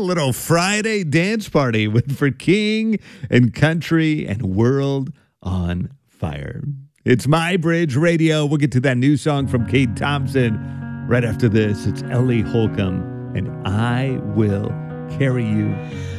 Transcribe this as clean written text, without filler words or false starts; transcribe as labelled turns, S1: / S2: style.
S1: little Friday dance party with For King and Country and World on Fire. It's My Bridge Radio. We'll get to that new song from Kate Thompson right after this. It's Ellie Holcomb and I Will Carry You